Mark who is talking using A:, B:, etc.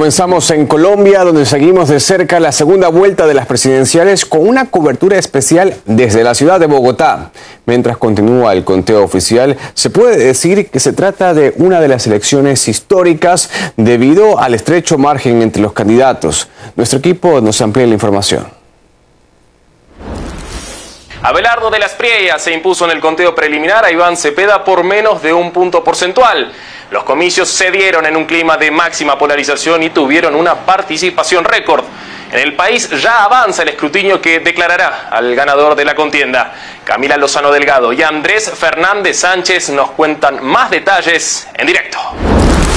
A: Comenzamos en Colombia, donde seguimos de cerca la segunda vuelta de las presidenciales con una cobertura especial desde la ciudad de Bogotá. Mientras continúa el conteo oficial, se puede decir que se trata de una de las elecciones históricas debido al estrecho margen entre los candidatos. Nuestro equipo nos amplía la información.
B: Abelardo de las Priellas se impuso en el conteo preliminar a Iván Cepeda por menos de un punto porcentual. Los comicios se dieron en un clima de máxima polarización y tuvieron una participación récord. En el país ya avanza el escrutinio que declarará al ganador de la contienda. Camila Lozano Delgado y Andrés Fernández Sánchez nos cuentan más detalles en directo.